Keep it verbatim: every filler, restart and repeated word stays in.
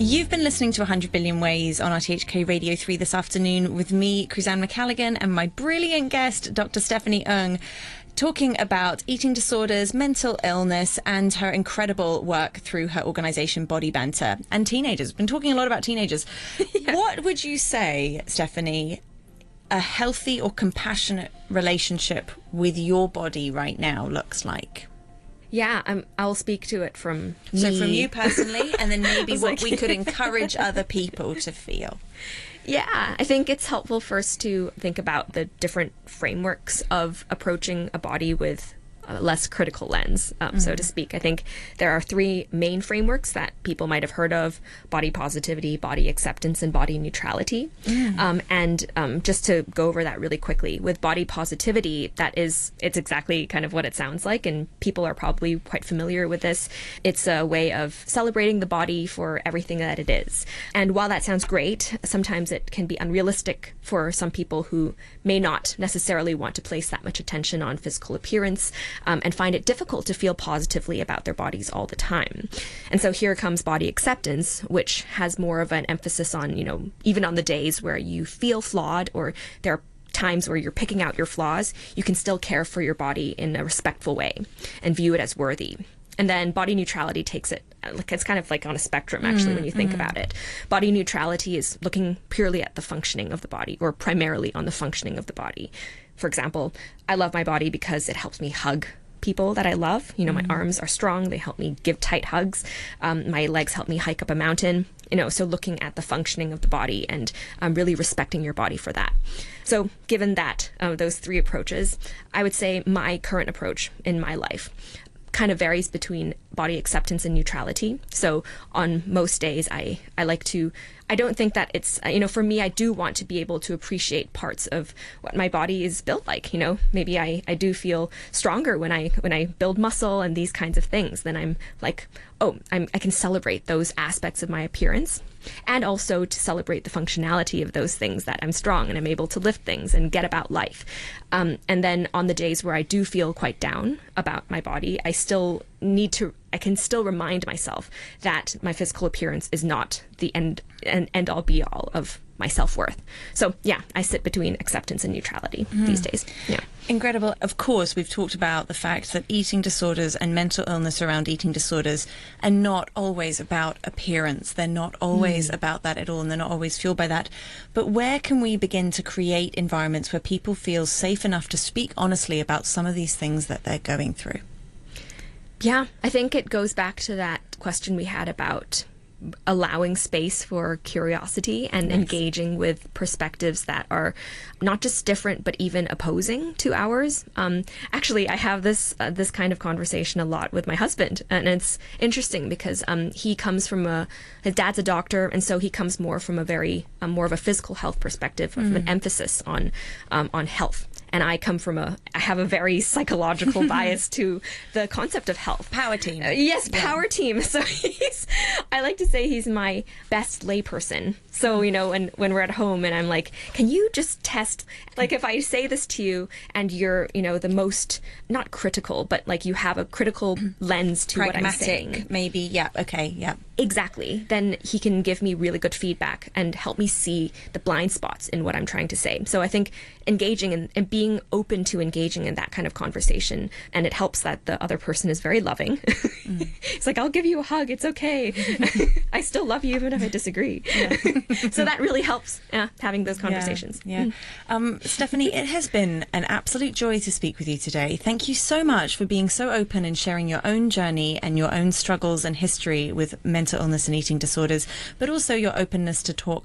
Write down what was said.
You've been listening to one hundred billion Ways on R T H K Radio three this afternoon with me, Cruzanne McCalligan, and my brilliant guest, Doctor Stephanie Ng, talking about eating disorders, mental illness, and her incredible work through her organisation Body Banter. And teenagers. We've been talking a lot about teenagers. Yeah. What would you say, Stephanie, a healthy or compassionate relationship with your body right now looks like? Yeah, um, I'll speak to it from So me. from you personally, and then maybe what like... we could encourage other people to feel. Yeah, I think it's helpful first to think about the different frameworks of approaching a body with a less critical lens, um, mm-hmm. so to speak. I think there are three main frameworks that people might have heard of: body positivity, body acceptance, and body neutrality. Mm. Um, and um, just to go over that really quickly, with body positivity, that is, it's exactly kind of what it sounds like, and people are probably quite familiar with this. It's a way of celebrating the body for everything that it is. And while that sounds great, sometimes it can be unrealistic for some people who may not necessarily want to place that much attention on physical appearance, Um, and find it difficult to feel positively about their bodies all the time. And so here comes body acceptance, which has more of an emphasis on, you know, even on the days where you feel flawed or there are times where you're picking out your flaws, you can still care for your body in a respectful way and view it as worthy. And then body neutrality takes it, like it's kind of like on a spectrum, actually, mm, when you think mm-hmm. about it. Body neutrality is looking purely at the functioning of the body, or primarily on the functioning of the body. For example, I love my body because it helps me hug people that I love. You know, mm-hmm. my arms are strong. They help me give tight hugs. Um, my legs help me hike up a mountain. You know, so looking at the functioning of the body and um, really respecting your body for that. So given that, uh, those three approaches, I would say my current approach in my life kind of varies between body acceptance and neutrality. So on most days, I, I like to, I don't think that it's, you know, for me, I do want to be able to appreciate parts of what my body is built like. You know, maybe I, I do feel stronger when I, when I build muscle and these kinds of things. Then I'm like, oh, I'm, I can celebrate those aspects of my appearance, and also to celebrate the functionality of those things, that I'm strong and I'm able to lift things and get about life. Um, and then on the days where I do feel quite down about my body, I still need to, I can still remind myself that my physical appearance is not the end and end all be all of my self-worth. So yeah, I sit between acceptance and neutrality mm. these days. Yeah. Incredible. Of course, we've talked about the fact that eating disorders and mental illness around eating disorders are not always about appearance. They're not always mm. about that at all, and they're not always fueled by that. But where can we begin to create environments where people feel safe enough to speak honestly about some of these things that they're going through? Yeah, I think it goes back to that question we had about allowing space for curiosity and nice. engaging with perspectives that are not just different but even opposing to ours. Um, actually, I have this uh, this kind of conversation a lot with my husband, and it's interesting because um, he comes from a his dad's a doctor, and so he comes more from a very um, more of a physical health perspective, mm. from an emphasis on um, on health. And I come from a, I have a very psychological bias to the concept of health. Power team. Uh, yes, yeah. power team. So he's, I like to say he's my best layperson. So, you know, when, when we're at home and I'm like, can you just test, like if I say this to you and you're, you know, the most, not critical, but like you have a critical lens to Pragmatic, what I'm saying. Maybe, yeah, okay, yeah. Exactly. Then he can give me really good feedback and help me see the blind spots in what I'm trying to say. So I think engaging in, and being open to engaging in that kind of conversation, and it helps that the other person is very loving. Mm. It's like, I'll give you a hug. It's okay. I still love you even if I disagree. Yeah. So that really helps, yeah, having those conversations. Yeah. yeah. Mm. Um, Stephanie, it has been an absolute joy to speak with you today. Thank you so much for being so open and sharing your own journey and your own struggles and history with mental illness and eating disorders, but also your openness to talk